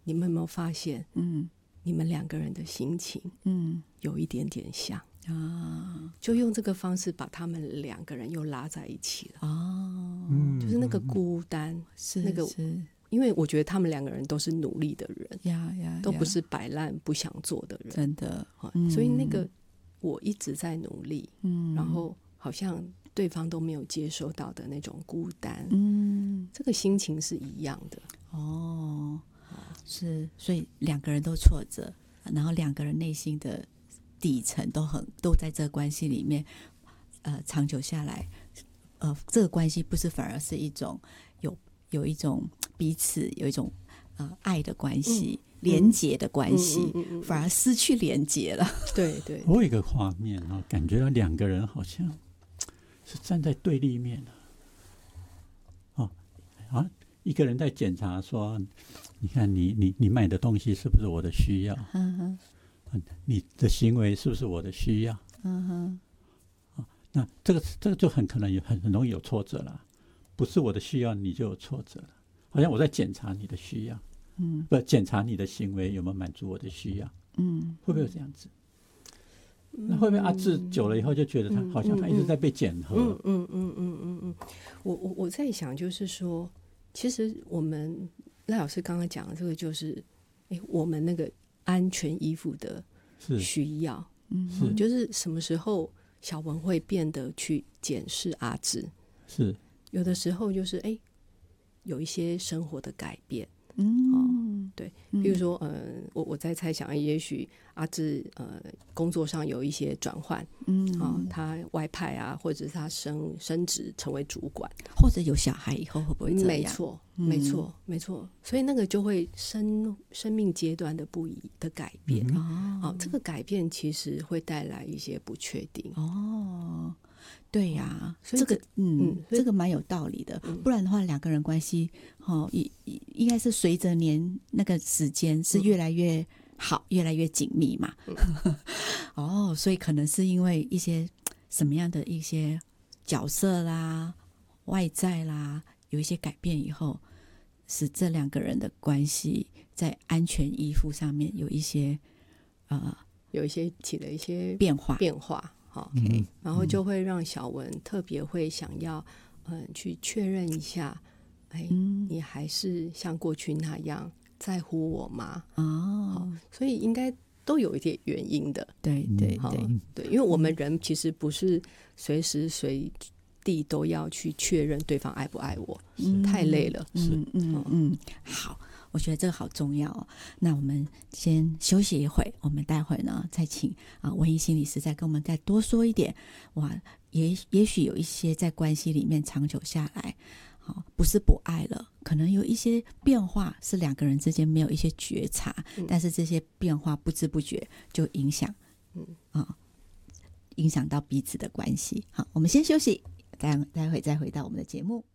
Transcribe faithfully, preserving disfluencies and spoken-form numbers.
你们有没有发现， 嗯， 你们两个人的心情， 嗯有一点点像啊， 就用这个方式把他们两个人又拉在一起了。 哦， 嗯， 就是那个孤单， 是那个是因为我觉得他们两个人都是努力的人， 呀呀， 都不是摆烂不想做的人， 真的， 嗯、所以那个我一直在努力， 嗯， 然后好像对方都没有接收到的那种孤单， 嗯， 这个心情是一样的。 哦，是，所以两个人都挫折，然后两个人内心的底层都很都在这个关系里面，呃，长久下来，呃，这个关系不是反而是一种有有一种彼此有一种呃爱的关系。嗯连结的关系、嗯嗯嗯嗯、反而失去连结了。 对对， 我有一个画面、哦、感觉到两个人好像是站在对立面的、哦啊、一个人在检查说，你看 你, 你, 你买的东西是不是我的需要、 嗯哼，你的行为是不是我的需要、 嗯哼， 啊、那这个这个就很可能有 很, 很容易有挫折了，不是我的需要你就有挫折了，好像我在检查你的需要， 嗯， 不检查你的行为有没有满足我的需要， 嗯， 会不会有这样子？嗯、那会不会阿志久了以后就觉得他、嗯、好像他一直在被检核？ 嗯嗯嗯嗯嗯嗯，我我我在想，就是说，其实我们赖老师刚刚讲的这个，就是哎，我们那个安全依附的需要， 嗯， 嗯，就是什么时候小文会变得去检视阿志？ 是有的时候就是哎，有一些生活的改变。 嗯、 哦，对，比如说，呃，我我在猜想，也许阿志呃工作上有一些转换，嗯，啊、哦，他外派啊，或者是他升升职成为主管， 或者有小孩以后会不会这样？ 没错，没错，嗯、没错，所以那个就会生生命阶段的不一的改变， 嗯、 哦，这个改变其实会带来一些不确定， 哦。对呀、啊， 所以这个嗯， 嗯这个蛮有道理的。嗯、不然的话，两个人关系哦，应应该是随着年那个时间是越来越好，嗯、越来越紧密嘛。嗯、哦，所以可能是因为一些什么样的一些角色啦、外在啦，有一些改变以后，使这两个人的关系在安全依附上面有一些呃， 有一些起了一些变化变化。OK，嗯、然后就会让小文特别会想要，嗯，去确认一下，哎，嗯、你还是像过去那样在乎我吗？ 哦， 所以应该都有一点原因的。 对对对对，因为我们人其实不是随时随地都要去确认对方爱不爱我，嗯、太累了。 嗯嗯嗯，好。我觉得这个好重要哦。那我们先休息一会，我们待会呢再请啊文怡心理师再跟我们再多说一点。哇，也也许有一些在关系里面长久下来，啊，不是不爱了，可能有一些变化是两个人之间没有一些觉察，嗯、但是这些变化不知不觉就影响，嗯啊，影响到彼此的关系。好，我们先休息，待待会再回到我们的节目。